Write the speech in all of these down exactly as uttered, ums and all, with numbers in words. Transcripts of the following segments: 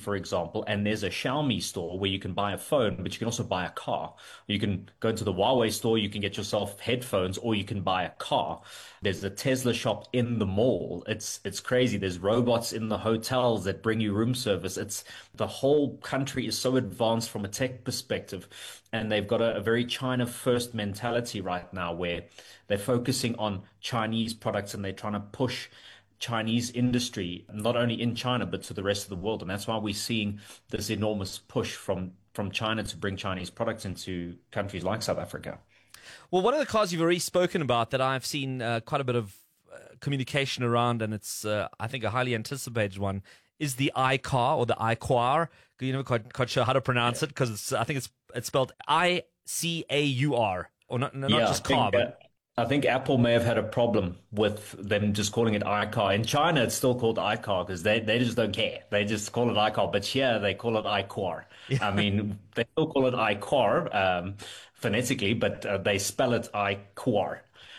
for example, and there's a Xiaomi store where you can buy a phone, but you can also buy a car. You can go into the Huawei store, you can get yourself headphones, or you can buy a car. There's a Tesla shop in the mall. It's it's crazy. There's robots in the hotels that bring you room service. It's the whole country is so advanced from a tech perspective, and they've got a, a very China first mentality right now where they're focusing on Chinese products and they're trying to push Chinese industry, not only in China, but to the rest of the world. And that's why we're seeing this enormous push from, from China to bring Chinese products into countries like South Africa. Well, one of the cars you've already spoken about that I've seen uh, quite a bit of uh, communication around, and it's, uh, I think, a highly anticipated one, is the iCar or the iQuar. You're never quite, quite sure how to pronounce it because it's, I think it's it's spelled I C A U R, or not, not yeah, just car, think, but... Uh, I think Apple may have had a problem with them just calling it iCar. In China, it's still called iCar because they, they just don't care. They just call it iCar. But here, they call it iQuar. Yeah. I mean, they still call it iQuar um, phonetically, but uh, they spell it iQuar.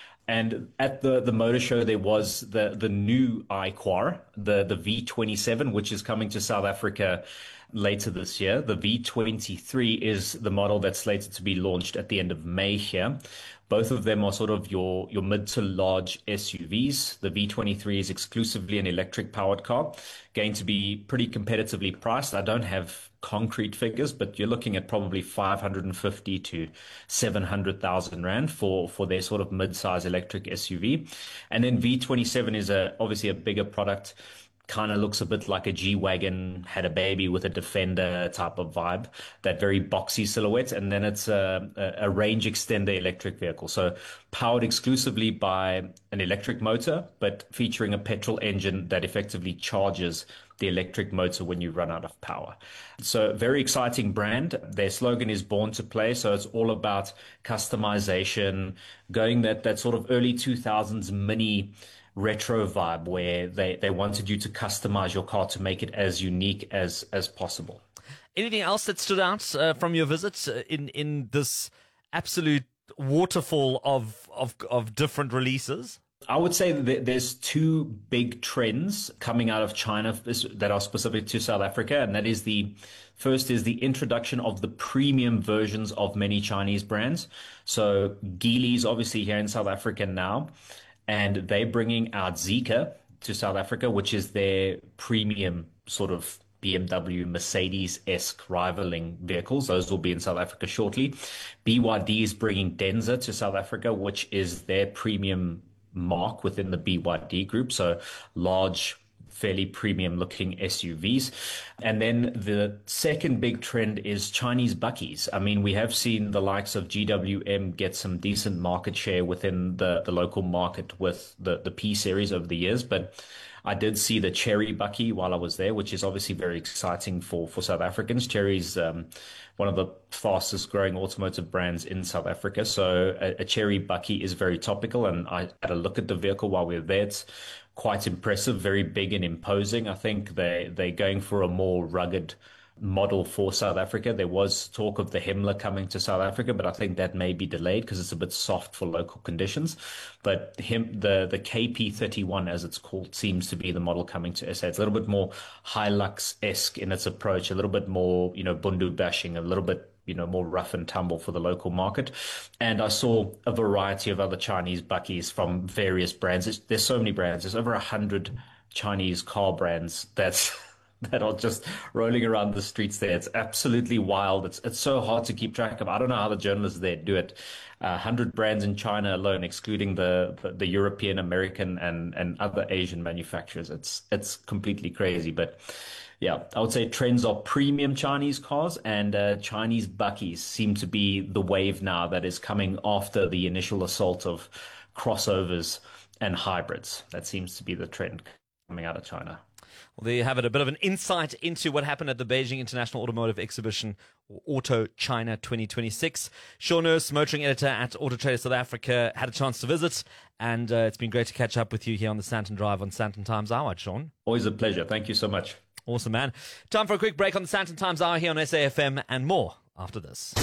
And at the, the motor show, there was the, the new iQuar, the, the V twenty-seven, which is coming to South Africa later this year. The V twenty-three is the model that's slated to be launched at the end of May here. Both of them are sort of your, your mid to large S U Vs. The V twenty-three is exclusively an electric powered car, going to be pretty competitively priced. I don't have concrete figures, but you're looking at probably five hundred fifty to seven hundred thousand rand for, for their sort of mid-size electric S U V. And then V twenty-seven is a, obviously a bigger product. Kind of looks a bit like a G-Wagon had a baby with a Defender type of vibe, that very boxy silhouette. And then it's a, a, a range extender electric vehicle. So powered exclusively by an electric motor, but featuring a petrol engine that effectively charges the electric motor when you run out of power. So very exciting brand. Their slogan is Born to Play. So it's all about customization, going that, that sort of early two thousands mini retro vibe where they, they wanted you to customize your car to make it as unique as, as possible. Anything else that stood out uh, from your visit uh, in, in this absolute waterfall of, of, of different releases? I would say that there's two big trends coming out of China that are specific to South Africa. And that is the first is the introduction of the premium versions of many Chinese brands. So Geely's obviously here in South Africa now. And they're bringing out Zeekr to South Africa, which is their premium sort of B M W, Mercedes-esque rivaling vehicles. Those will be in South Africa shortly. B Y D is bringing Denza to South Africa, which is their premium mark within the B Y D group. So large, fairly premium looking S U Vs. And then the second big trend is Chinese bakkies. I mean, we have seen the likes of G W M get some decent market share within the, the local market with the, the P series over the years, but I did see the Chery bakkie while I was there, which is obviously very exciting for, for South Africans. Chery's um, one of the fastest growing automotive brands in South Africa. So a, a Chery bakkie is very topical, and I had a look at the vehicle while we were there. It's quite impressive, very big and imposing. I think they, they're going for a more rugged model for South Africa. There was talk of the Himmler coming to South Africa, but I think that may be delayed because it's a bit soft for local conditions. But him, the, the K P thirty-one, as it's called, seems to be the model coming to S A. It's a little bit more Hilux-esque in its approach, a little bit more, you know, bundu bashing, a little bit, you know, more rough and tumble for the local market. And I saw a variety of other Chinese bakkies from various brands. It's, there's so many brands. There's over a hundred Chinese car brands that's that are just rolling around the streets there. It's absolutely wild. It's it's so hard to keep track of. I don't know how the journalists there do it. Uh, one hundred brands in China alone, excluding the, the, the European, American, and, and other Asian manufacturers. It's it's completely crazy. But yeah, I would say trends are premium Chinese cars, and uh, Chinese bakkies seem to be the wave now that is coming after the initial assault of crossovers and hybrids. That seems to be the trend coming out of China. Well, there you have it, a bit of an insight into what happened at the Beijing International Automotive Exhibition, or Auto China twenty twenty-six. Sean Nurse, motoring editor at Auto Trader South Africa, had a chance to visit, and uh, it's been great to catch up with you here on the Sandton Drive on Sandton Times Hour, Sean. Always a pleasure. Thank you so much. Awesome, man. Time for a quick break on the Sandton Times Hour here on S A F M, and more after this.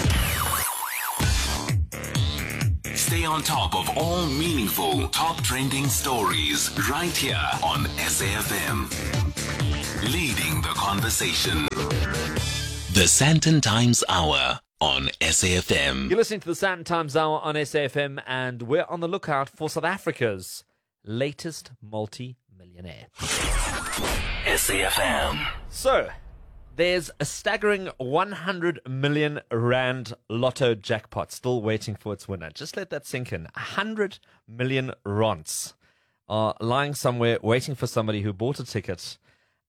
Stay on top of all meaningful, top trending stories right here on S A F M. leading the conversation. The Sandton Times Hour on S A F M. You're listening to the Sandton Times Hour on S A F M, and we're on the lookout for South Africa's latest multi-millionaire. S A F M. So, there's a staggering one hundred million rand lotto jackpot still waiting for its winner. Just let that sink in. one hundred million rands are lying somewhere waiting for somebody who bought a ticket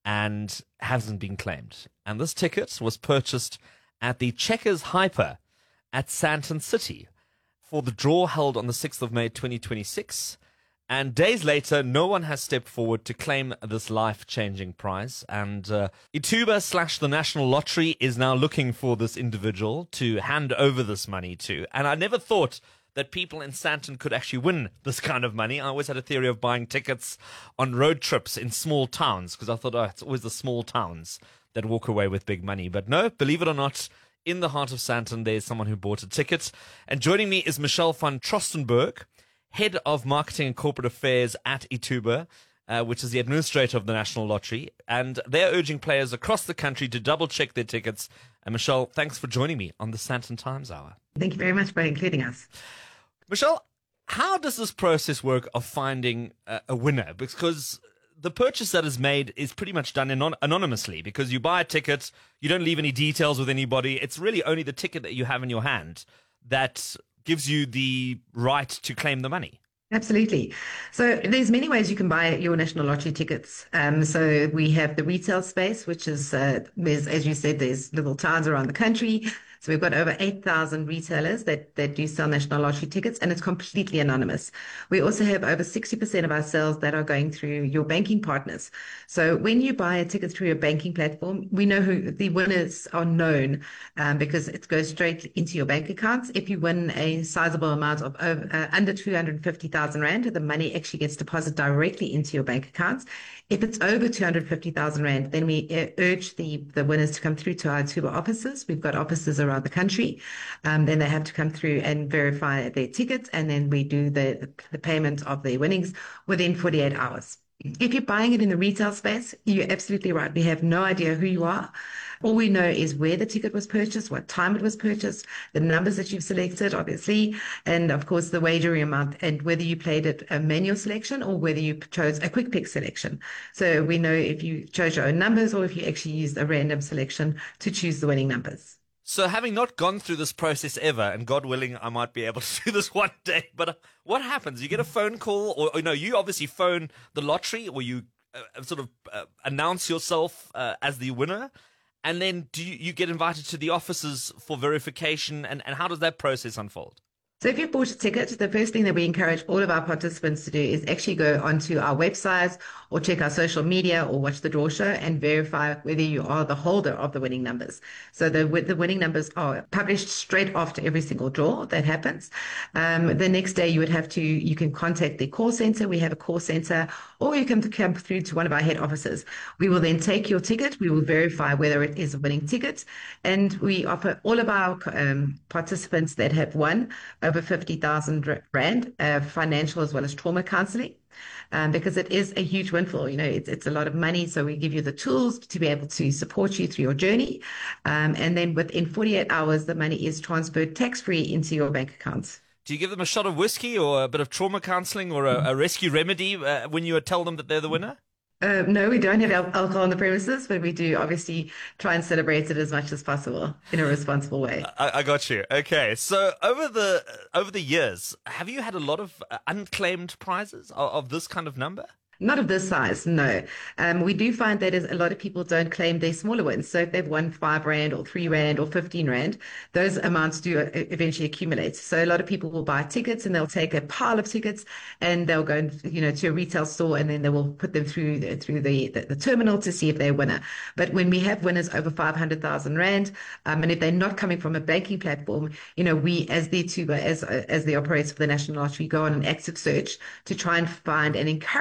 and hasn't been claimed. And this ticket was purchased at the Checkers Hyper at Sandton City for the draw held on the sixth of May twenty twenty-six. And days later, no one has stepped forward to claim this life-changing prize. And uh, Ituba slash the National Lottery is now looking for this individual to hand over this money to. And I never thought that people in Sandton could actually win this kind of money. I always had a theory of buying tickets on road trips in small towns because I thought, oh, it's always the small towns that walk away with big money. But no, believe it or not, in the heart of Sandton, there's someone who bought a ticket. And joining me is Michelle van Trostenberg, Head of Marketing and Corporate Affairs at Ituba, uh, which is the administrator of the National Lottery. And they're urging players across the country to double-check their tickets. And Michelle, thanks for joining me on the Sandton Times Hour. Thank you very much for including us. Michelle, how does this process work of finding a, a winner? Because the purchase that is made is pretty much done anon- anonymously because you buy a ticket, you don't leave any details with anybody. It's really only the ticket that you have in your hand that gives you the right to claim the money. Absolutely. So there's many ways you can buy your National Lottery tickets. Um, so we have the retail space, which is, uh, there's, as you said, there's little towns around the country. So we've got over eight thousand retailers that, that do sell National Lottery tickets, and it's completely anonymous. We also have over sixty percent of our sales that are going through your banking partners. So when you buy a ticket through a banking platform, we know who the winners are known um, because it goes straight into your bank accounts. If you win a sizable amount of over, uh, under two hundred fifty thousand rand, the money actually gets deposited directly into your bank accounts. If it's over two hundred fifty thousand rand, then we urge the, the winners to come through to our Ituba offices. We've got offices around the country. Um, then they have to come through and verify their tickets, and then we do the, the payment of their winnings within forty-eight hours. If you're buying it in the retail space, you're absolutely right. We have no idea who you are. All we know is where the ticket was purchased, what time it was purchased, the numbers that you've selected, obviously, and of course the wagering amount, and whether you played it a manual selection or whether you chose a quick pick selection. So we know if you chose your own numbers or if you actually used a random selection to choose the winning numbers. So having not gone through this process ever, and God willing, I might be able to do this one day, but uh, what happens? You get a phone call, or, or no, you obviously phone the lottery, or you uh, sort of uh, announce yourself uh, as the winner, and then do you, you get invited to the offices for verification, and, and how does that process unfold? So if you've bought a ticket, the first thing that we encourage all of our participants to do is actually go onto our websites or check our social media or watch the draw show and verify whether you are the holder of the winning numbers. So the the winning numbers are published straight after every single draw that happens. Um, the next day you would have to, you can contact the call center. We have a call center, or you can come through to one of our head offices. We will then take your ticket. We will verify whether it is a winning ticket. And we offer all of our um, participants that have won over fifty thousand rand, uh, financial as well as trauma counseling, um, because it is a huge windfall. You know, it's, it's a lot of money. So we give you the tools to be able to support you through your journey. Um, and then within forty-eight hours, the money is transferred tax-free into your bank accounts. Do you give them a shot of whiskey or a bit of trauma counseling or a, a rescue remedy uh, when you tell them that they're the winner? Uh, no, we don't have al- alcohol on the premises, but we do obviously try and celebrate it as much as possible in a responsible way. I, I got you. Okay, so over the over the years, have you had a lot of uh, unclaimed prizes of, of this kind of number? Not of this size, no. Um, we do find that a lot of people don't claim their smaller wins. So if they've won five rand or three rand or fifteen rand, those amounts do eventually accumulate. So a lot of people will buy tickets and they'll take a pile of tickets and they'll go, you know, to a retail store and then they will put them through the, through the, the, the terminal to see if they're a winner. But when we have winners over five hundred thousand rand, um, and if they're not coming from a banking platform, you know, we as the Ituba, as as the operator of the National Lottery, go on an active search to try and find and encourage all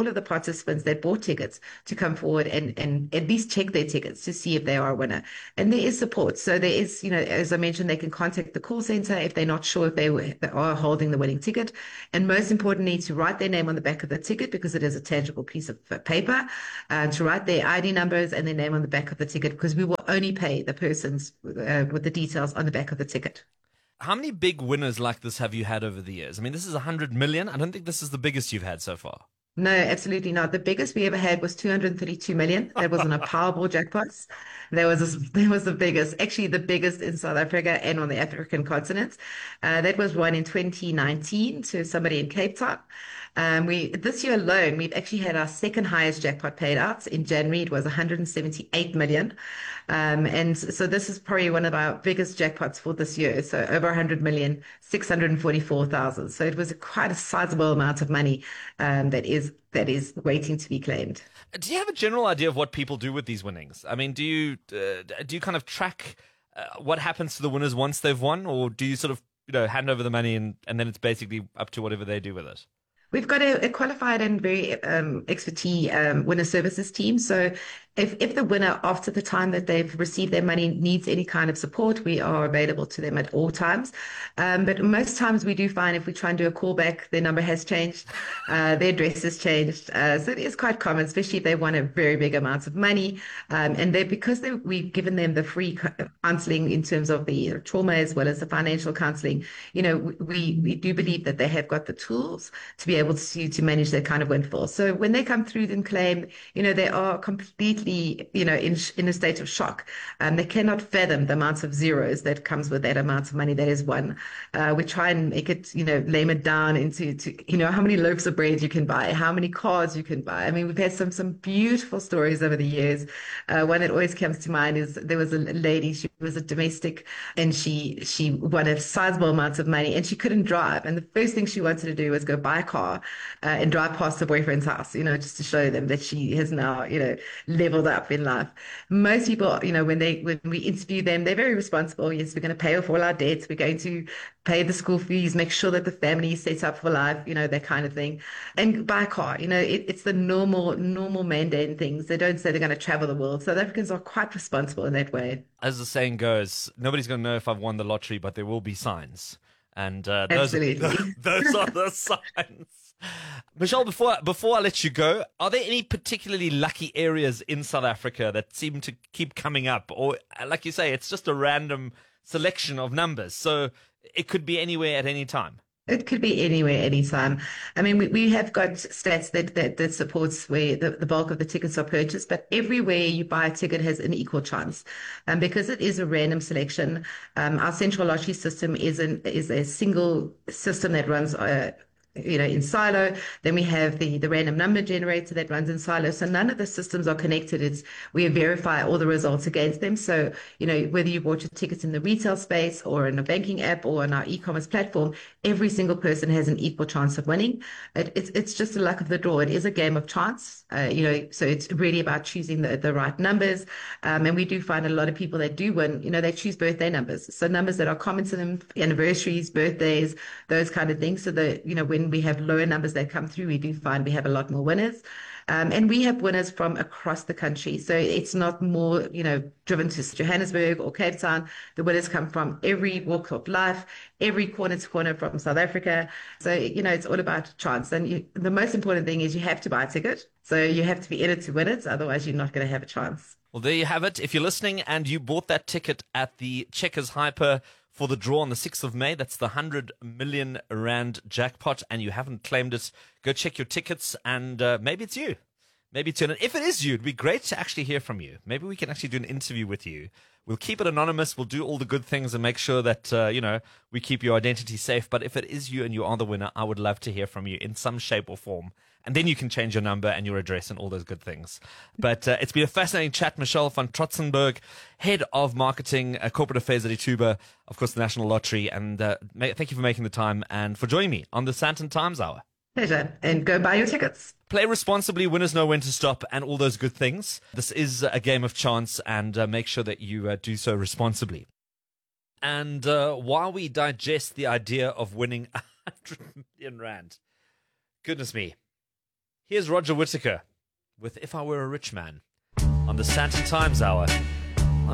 all of the participants that bought tickets to come forward and, and at least check their tickets to see if they are a winner. And there is support. So there is, you know, as I mentioned, they can contact the call center if they're not sure if they, were, they are holding the winning ticket. And most importantly, to write their name on the back of the ticket because it is a tangible piece of paper, uh, to write their I D numbers and their name on the back of the ticket because we will only pay the persons uh, with the details on the back of the ticket. How many big winners like this have you had over the years? I mean, this is one hundred million. I don't think this is the biggest you've had so far. No, absolutely not. The biggest we ever had was two hundred thirty-two million. That was on a Powerball jackpot. That was a, that was the biggest, actually the biggest in South Africa and on the African continent. Uh, that was won in twenty nineteen to somebody in Cape Town. Um, we this year alone, we've actually had our second highest jackpot paid out. In January, it was one hundred seventy-eight million. Um, and so this is probably one of our biggest jackpots for this year. So over one hundred million, six hundred forty-four thousand. So it was quite a sizable amount of money um, that is that is waiting to be claimed. Do you have a general idea of what people do with these winnings? I mean, do you uh, do you kind of track uh, what happens to the winners once they've won, or do you sort of you know hand over the money and, and then it's basically up to whatever they do with it? We've got a, a qualified and very um, expertise um, winner services team. So if, if the winner, after the time that they've received their money, needs any kind of support, we are available to them at all times. Um, but most times we do find if we try and do a callback, their number has changed, uh, their address has changed. Uh, so it is quite common, especially if they want a very big amounts of money. Um, and they because they, we've given them the free counseling in terms of the trauma as well as the financial counseling, you know, we, we do believe that they have got the tools to be able to, to manage that kind of windfall. So when they come through and claim, you know, they are completely you know, in in a state of shock. Um, they cannot fathom the amounts of zeros that comes with that amount of money that is won. Uh, we try and make it, you know, lame it down into, to, you know, how many loaves of bread you can buy, how many cars you can buy. I mean, we've had some some beautiful stories over the years. Uh, one that always comes to mind is there was a lady, she was a domestic, and she she won a sizable amount of money, and she couldn't drive. And the first thing she wanted to do was go buy a car uh, and drive past her boyfriend's house, you know, just to show them that she has now, you know, leveled up in life. Most people, you know, when they when we interview them, they're very responsible. Yes, we're going to pay off all our debts. We're going to pay the school fees, make sure that the family is set up for life, you know, that kind of thing. And buy a car, you know, it, it's the normal, normal mundane things. They don't say they're going to travel the world. South Africans are quite responsible in that way. As the saying goes, nobody's going to know if I've won the lottery, but there will be signs. And uh, those, Absolutely. Are, those are the signs. Michelle, before before I let you go, are there any particularly lucky areas in South Africa that seem to keep coming up? Or, like you say, it's just a random selection of numbers, so it could be anywhere at any time? It could be anywhere, anytime. I mean, we, we have got stats that, that, that supports where the, the bulk of the tickets are purchased, but everywhere you buy a ticket has an equal chance. Um, because it is a random selection, um, our central lottery system is, an, is a single system that runs uh, you know, in silo. Then we have the, the random number generator that runs in silo. So none of the systems are connected. It's, we verify all the results against them. So, you know, whether you bought your tickets in the retail space or in a banking app or on our e-commerce platform, every single person has an equal chance of winning. It, it's, it's just the luck of the draw. It is a game of chance, uh, you know, so it's really about choosing the, the right numbers. Um, and we do find a lot of people that do win, you know, they choose birthday numbers. So numbers that are common to them, anniversaries, birthdays, those kind of things. So that, you know, when we have lower numbers that come through, we do find we have a lot more winners. Um, and we have winners from across the country. So it's not more, you know, driven to Johannesburg or Cape Town. The winners come from every walk of life, every corner to corner from South Africa. So, you know, it's all about chance. And you, the most important thing is you have to buy a ticket. So you have to be in it to win it. Otherwise, you're not going to have a chance. Well, there you have it. If you're listening and you bought that ticket at the Checkers Hyper for the draw on the sixth of May, that's the one hundred million rand jackpot, and you haven't claimed it, go check your tickets, and uh, maybe it's you. Maybe it's you. And if it is you, it'd be great to actually hear from you. Maybe we can actually do an interview with you. We'll keep it anonymous. We'll do all the good things and make sure that, uh, you know, we keep your identity safe. But if it is you and you are the winner, I would love to hear from you in some shape or form. And then you can change your number and your address and all those good things. But uh, it's been a fascinating chat. Michelle van Trotzenberg, Head of Marketing, uh, Corporate Affairs at Ituba, of course, the National Lottery. And uh, ma- thank you for making the time and for joining me on the Sandton Times Hour. Pleasure. And go buy your tickets. Play responsibly, winners know when to stop, and all those good things. This is a game of chance, and uh, make sure that you uh, do so responsibly. And uh, while we digest the idea of winning one hundred million rand, goodness me, Here's Roger Whittaker with If I Were a Rich Man on the Sandton Times Hour